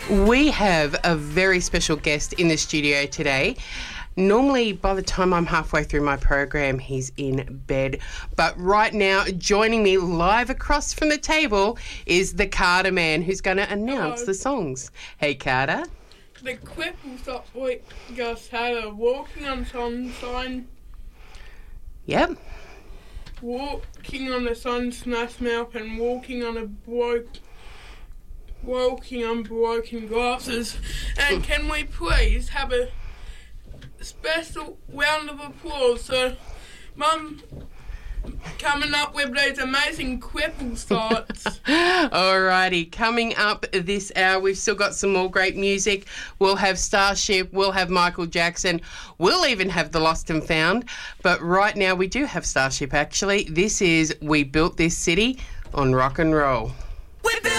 We have a very special guest in the studio today. Normally, by the time I'm halfway through my program, he's in bed. But right now, joining me live across from the table is the Carter Man, who's going to announce the songs. Hey, Carter. The Quipple that we just had a Walking on Sunshine. Yep. Walking on the Sun's Smash Mouth and Walking on Broken Glasses. And can we please have a special round of applause so Mum coming up with those amazing Quipple thoughts. Alrighty, coming up this hour, we've still got some more great music. We'll have Starship, we'll have Michael Jackson, we'll even have The Lost and Found. But right now we do have Starship actually. This is We Built This City on Rock and Roll.